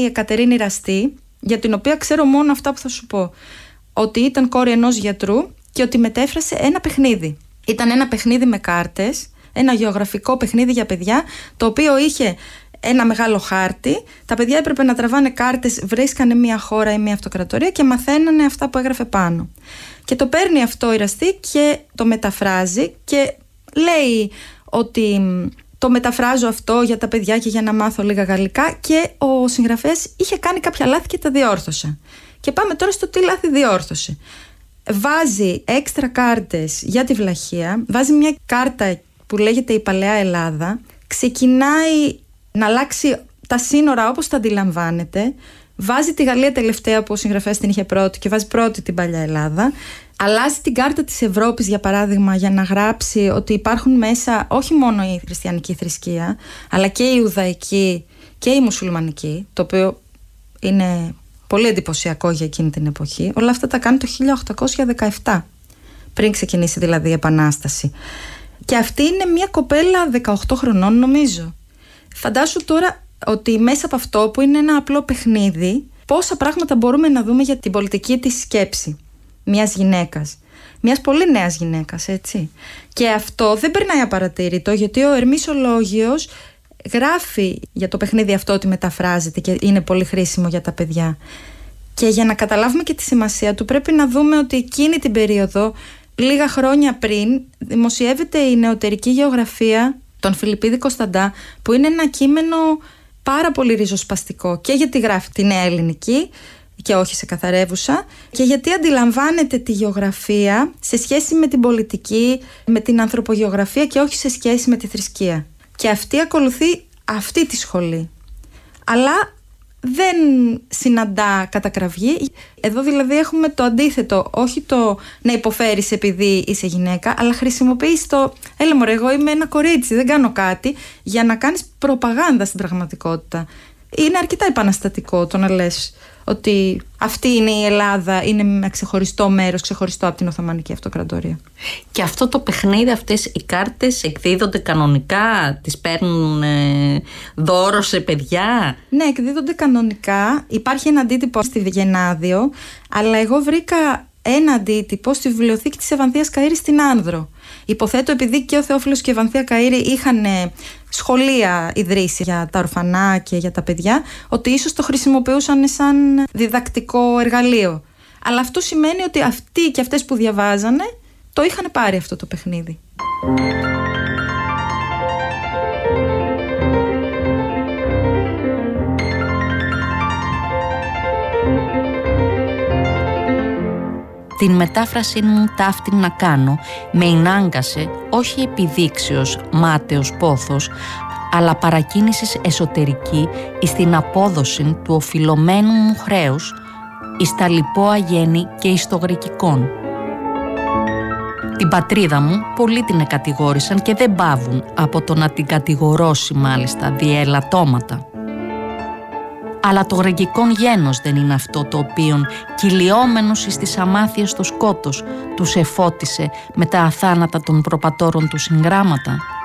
Εκατερίνη Ραστή, για την οποία ξέρω μόνο αυτά που θα σου πω. Ότι ήταν κόρη ενός γιατρού και ότι μετέφρασε ένα παιχνίδι. Ήταν ένα παιχνίδι με κάρτες, ένα γεωγραφικό παιχνίδι για παιδιά, το οποίο είχε ένα μεγάλο χάρτη. Τα παιδιά έπρεπε να τραβάνε κάρτες, βρίσκανε μία χώρα ή μία αυτοκρατορία και μαθαίνανε αυτά που έγραφε πάνω. Και το παίρνει αυτό η Ραστή και το μεταφράζει και λέει ότι το μεταφράζω αυτό για τα παιδιά και για να μάθω λίγα γαλλικά, και ο συγγραφέας είχε κάνει κάποια λάθη και τα διόρθωσα. Και πάμε τώρα στο τι λάθη διόρθωσε. Βάζει έξτρα κάρτες για τη Βλαχία, βάζει μια κάρτα που λέγεται η Παλαιά Ελλάδα, ξεκινάει να αλλάξει τα σύνορα όπως τα αντιλαμβάνεται, βάζει τη Γαλλία τελευταία που ο συγγραφέας την είχε πρώτη και βάζει πρώτη την Παλαιά Ελλάδα, αλλάζει την κάρτα της Ευρώπης για παράδειγμα για να γράψει ότι υπάρχουν μέσα όχι μόνο η χριστιανική θρησκεία, αλλά και η Ιουδαϊκή και η Μουσουλμανική, το οποίο είναι πολύ εντυπωσιακό για εκείνη την εποχή. Όλα αυτά τα κάνει το 1817, πριν ξεκινήσει δηλαδή η Επανάσταση. Και αυτή είναι μια κοπέλα 18 χρονών νομίζω. Φαντάσου τώρα ότι μέσα από αυτό που είναι ένα απλό παιχνίδι, πόσα πράγματα μπορούμε να δούμε για την πολιτική της σκέψη μιας γυναίκας, μιας πολύ νέας γυναίκας, έτσι. Και αυτό δεν περνάει απαρατήρητο, γιατί ο Ερμής ο Λόγιος γράφει για το παιχνίδι αυτό ότι μεταφράζεται και είναι πολύ χρήσιμο για τα παιδιά. Και για να καταλάβουμε και τη σημασία του, πρέπει να δούμε ότι εκείνη την περίοδο, λίγα χρόνια πριν, δημοσιεύεται η Νεωτερική Γεωγραφία των Φιλιππίδη Κωνσταντά, που είναι ένα κείμενο πάρα πολύ ριζοσπαστικό και γιατί γράφει τη νέα ελληνική και όχι σε καθαρεύουσα, και γιατί αντιλαμβάνεται τη γεωγραφία σε σχέση με την πολιτική, με την ανθρωπογεωγραφία και όχι σε σχέση με τη θρησκεία. Και αυτή ακολουθεί αυτή τη σχολή. Αλλά δεν συναντά κατακραυγή. Εδώ δηλαδή έχουμε το αντίθετο. Όχι το να υποφέρεις επειδή είσαι γυναίκα, αλλά χρησιμοποιείς το «έλα μωρέ, εγώ είμαι ένα κορίτσι, δεν κάνω κάτι», για να κάνεις προπαγάνδα στην πραγματικότητα. Είναι αρκετά επαναστατικό το να λες ότι αυτή είναι η Ελλάδα, είναι ένα ξεχωριστό μέρος, ξεχωριστό από την Οθωμανική Αυτοκρατορία. Και αυτό το παιχνίδι, αυτές οι κάρτες εκδίδονται κανονικά, τις παίρνουν δώρο σε παιδιά? Ναι, εκδίδονται κανονικά. Υπάρχει ένα αντίτυπο στη Γενάδιο, αλλά εγώ βρήκα ένα αντίτυπο στη βιβλιοθήκη της Ευανθίας Καΐρη στην Άνδρο. Υποθέτω επειδή και ο Θεόφιλος και η Ευανθία Καΐρη είχαν σχολεία ιδρύσει για τα ορφανά και για τα παιδιά, ότι ίσως το χρησιμοποιούσαν σαν διδακτικό εργαλείο. Αλλά αυτό σημαίνει ότι αυτοί και αυτές που διαβάζανε το είχαν πάρει αυτό το παιχνίδι. Την μετάφραση μου ταύτη να κάνω με ενάγκασε όχι επιδείξεως μάταιος πόθος, αλλά παρακίνησης εσωτερική εις την απόδοση του οφειλωμένου μου χρέους εις τα λοιπό αγέννη και εις το γρικικόν. Την πατρίδα μου πολλοί την εκατηγόρησαν και δεν πάβουν από το να την κατηγορώσει μάλιστα διελαττώματα. Αλλά το γρεκικόν γένος δεν είναι αυτό το οποίον κυλιόμενος εις τις αμάθειες στο σκότος τους εφώτισε με τα αθάνατα των προπατόρων του συγγράμματα.